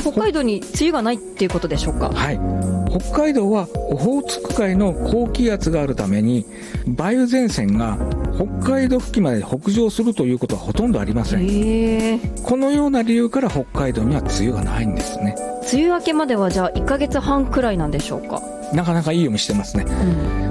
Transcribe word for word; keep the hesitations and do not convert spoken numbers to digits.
北海道に梅雨がないっていうことでしょうか。 はい、北海道はオホーツク海の高気圧があるために梅雨前線が北海道付近まで北上するということはほとんどありません。 へー。 このような理由から北海道には梅雨がないんですね。 梅雨明けまではじゃあいっかげつはんくらいなんでしょうか。 なかなかいい読みしてますね、 うん